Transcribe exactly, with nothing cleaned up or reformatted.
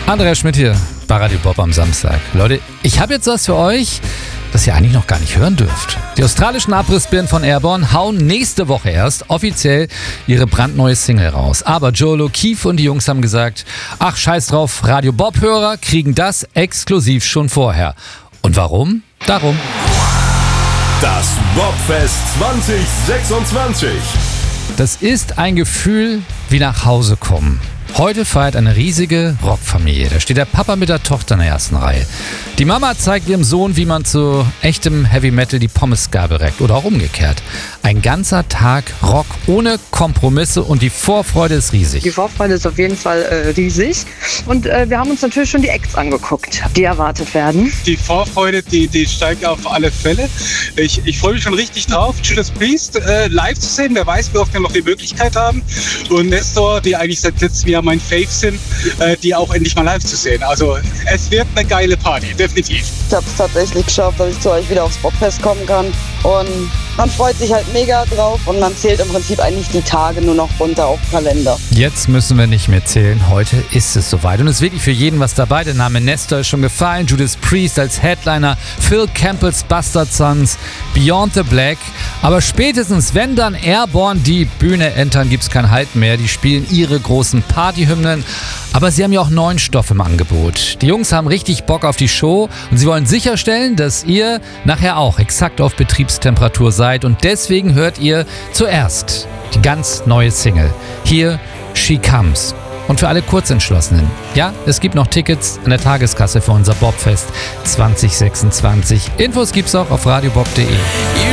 Andreas Schmidt hier bei Radio Bob am Samstag. Leute, ich habe jetzt was für euch, das ihr eigentlich noch gar nicht hören dürft. Die australischen Abrissbirnen von Airborne hauen nächste Woche erst offiziell ihre brandneue Single raus. Aber Joel O'Keefe und die Jungs haben gesagt, ach scheiß drauf, Radio Bob-Hörer kriegen das exklusiv schon vorher. Und warum? Darum. Das Bobfest zwanzig sechsundzwanzig. Das ist ein Gefühl wie nach Hause kommen. Heute feiert eine riesige Rockfamilie. Da steht der Papa mit der Tochter in der ersten Reihe. Die Mama zeigt ihrem Sohn, wie man zu echtem Heavy Metal die Pommesgabel reckt oder auch umgekehrt. Ein ganzer Tag Rock ohne Kompromisse und die Vorfreude ist riesig. Die Vorfreude ist auf jeden Fall äh, riesig und äh, wir haben uns natürlich schon die Acts angeguckt, die erwartet werden. Die Vorfreude, die, die steigt auf alle Fälle. Ich, ich freue mich schon richtig drauf, Judas Priest äh, live zu sehen. Wer weiß, wie oft wir noch die Möglichkeit haben. Und Nestor, die eigentlich seit letztem Jahr mein Fave sind, äh, die auch endlich mal live zu sehen. Also es wird eine geile Party, definitiv. Ich habe es tatsächlich geschafft, dass ich zu euch wieder aufs Bobfest kommen kann und man freut sich halt mega drauf und man zählt im Prinzip eigentlich die Tage nur noch runter auf den Kalender. Jetzt müssen wir nicht mehr zählen, heute ist es soweit und es ist wirklich für jeden was dabei. Der Name Nestor ist schon gefallen, Judas Priest als Headliner, Phil Campbells Bastard Sons, Beyond the Black, aber spätestens wenn dann Airborne die Bühne entern, gibt es kein Halt mehr. Die spielen ihre großen Partyhymnen, aber sie haben ja auch neuen Stoff im Angebot. Die Jungs haben richtig Bock auf die Show und sie wollen sicherstellen, dass ihr nachher auch exakt auf Betriebstemperatur seid und deswegen hört ihr zuerst die ganz neue Single. Hier She Comes. Und für alle Kurzentschlossenen, ja, es gibt noch Tickets an der Tageskasse für unser Bobfest zwanzig sechsundzwanzig. Infos gibt's auch auf radiobob punkt de.